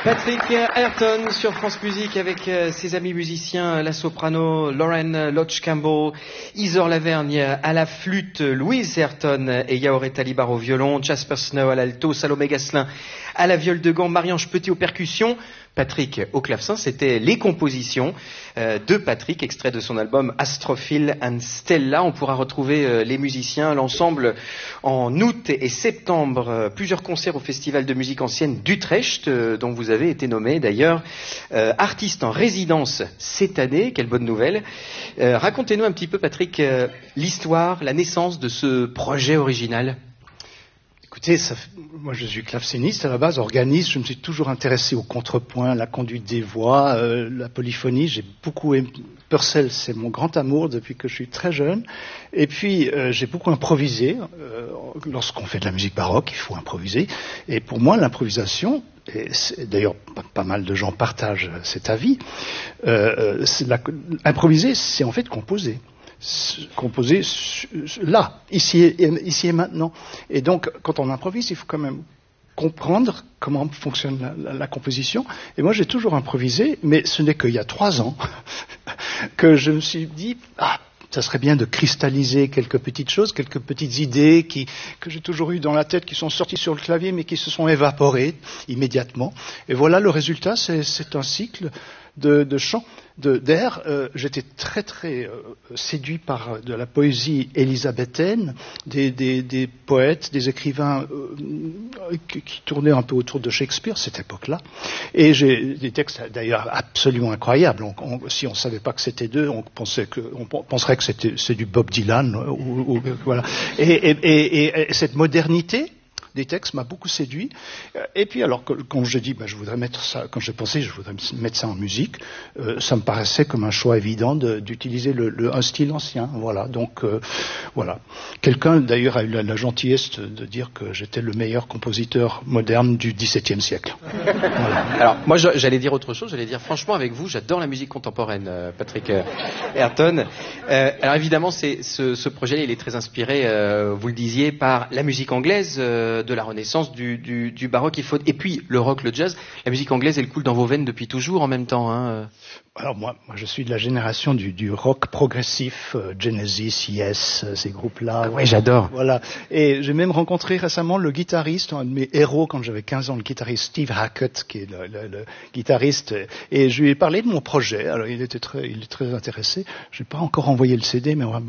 Patrick Ayrton sur France Musique avec ses amis musiciens, la soprano Lauren Lodge-Campbell, Isor Lavergne à la flûte, Louise Ayrton et Yaoré Talibar au violon, Jasper Snow à l'alto, Salomé Gasselin à la viole de gant, Marie-Ange Petit aux percussions, Patrick au clavecin. C'était les compositions de Patrick, extrait de son album Astrophil and Stella. On pourra retrouver les musiciens, l'ensemble en août et septembre. Plusieurs concerts au Festival de musique ancienne d'Utrecht, dont vous avez été nommé d'ailleurs artiste en résidence cette année. Quelle bonne nouvelle. Racontez-nous un petit peu, Patrick, l'histoire, la naissance de ce projet original. Écoutez, moi je suis claveciniste à la base, organiste, je me suis toujours intéressé au contrepoint, la conduite des voix, la polyphonie, j'ai beaucoup aimé. Purcell, c'est mon grand amour depuis que je suis très jeune. Et puis j'ai beaucoup improvisé. Lorsqu'on fait de la musique baroque, il faut improviser. Et pour moi, l'improvisation, et d'ailleurs pas mal de gens partagent cet avis, improviser, c'est en fait composer là, ici et maintenant. Et donc, quand on improvise, il faut quand même comprendre comment fonctionne la composition. Et moi, j'ai toujours improvisé, mais ce n'est qu'il y a 3 ans que je me suis dit, ça serait bien de cristalliser quelques petites choses, quelques petites idées que j'ai toujours eues dans la tête, qui sont sorties sur le clavier, mais qui se sont évaporées immédiatement. Et voilà, le résultat, c'est un cycle de chants, d'air. J'étais très très séduit par de la poésie élisabéthaine, des poètes, des écrivains qui tournaient un peu autour de Shakespeare cette époque-là. Et j'ai des textes d'ailleurs absolument incroyables. Si on ne savait pas que c'était d'eux, on penserait que c'est du Bob Dylan. Voilà. Et cette modernité des textes m'a beaucoup séduit. Et puis alors, quand j'ai dit, je voudrais mettre ça, quand j'ai pensé, je voudrais mettre ça en musique, ça me paraissait comme un choix évident d'utiliser un style ancien. Voilà. Donc, voilà. Quelqu'un, d'ailleurs, a eu la gentillesse de dire que j'étais le meilleur compositeur moderne du XVIIe siècle. Voilà. Alors, moi, j'allais dire autre chose. J'allais dire, franchement, avec vous, j'adore la musique contemporaine, Patrick Ayrton. Alors, évidemment, ce projet, il est très inspiré, vous le disiez, par la musique anglaise, de la Renaissance, du baroque, et puis le rock, le jazz. La musique anglaise, elle coule dans vos veines depuis toujours en même temps. Hein. Alors moi, je suis de la génération du rock progressif, Genesis, Yes, ces groupes-là. Ah ouais, j'adore. Voilà. Et j'ai même rencontré récemment le guitariste, un de mes héros quand j'avais 15 ans, le guitariste Steve Hackett, qui est le guitariste. Et je lui ai parlé de mon projet. Alors il est très intéressé. Je n'ai pas encore envoyé le CD, mais